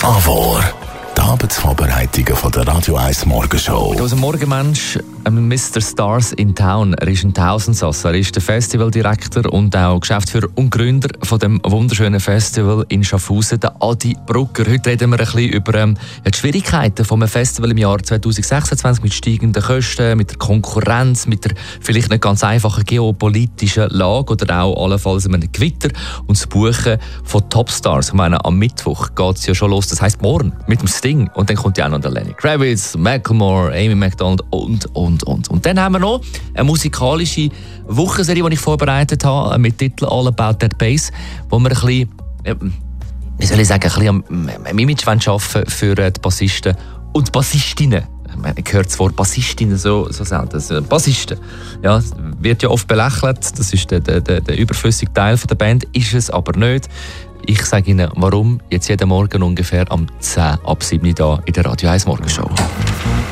AWOR, die Arbeitsvorbereitungen von der Radio 1 Morgenshow. Unser Morgenmensch, Mr. Stars in Town. Er ist ein Tausendsasser. Er ist der Festivaldirektor und auch Geschäftsführer und Gründer von dem wunderschönen Festival in Schaffhausen, der Adi Brugger. Heute reden wir ein bisschen über die Schwierigkeiten von einem Festival im Jahr 2026 mit steigenden Kosten, mit der Konkurrenz, mit der vielleicht nicht ganz einfachen geopolitischen Lage oder auch allenfalls einem Gewitter und das Buchen von Topstars. Ich meine, am Mittwoch geht es ja schon los. Das heisst morgen mit dem Sting und dann kommt ja auch noch der Lenny Kravitz, Macklemore, Amy Macdonald und. Und dann haben wir noch eine musikalische Wochenserie, die ich vorbereitet habe, mit dem Titel All About That Bass, wo wir ein bisschen, wie soll ich sagen, ein bisschen am Image schaffen für die Bassisten und Bassistinnen. Man hört das Wort Bassistinnen so selten. Bassisten, ja, wird ja oft belächelt, das ist der überflüssige Teil der Band, ist es aber nicht. Ich sage Ihnen, warum, jetzt jeden Morgen ungefähr am 10 ab 7 Uhr hier in der Radio 1 Morgenshow.